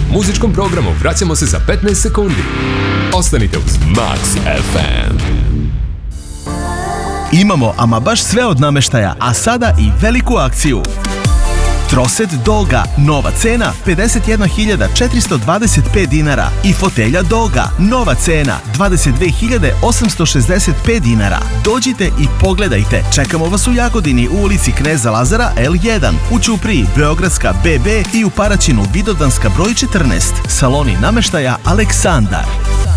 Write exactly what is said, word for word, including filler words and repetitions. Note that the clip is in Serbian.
Muzičkom programu vraćamo se za petnaest sekundi. Ostanite uz Max ef em. Imamo ama baš sve od namještaja, a sada i veliku akciju. Troset Dolga, nova cena pedeset jedna hiljada četiristo dvadeset pet dinara i fotelja Dolga, nova cena dvadeset dve hiljade osamsto šezdeset pet dinara. Dođite i pogledajte. Čekamo vas u Jagodini u ulici Kneza Lazara el jedan, u Ćupriji Beogradska be be i u Paraćinu Vidovdanska broj četrnaest. Saloni namještaja Aleksandar.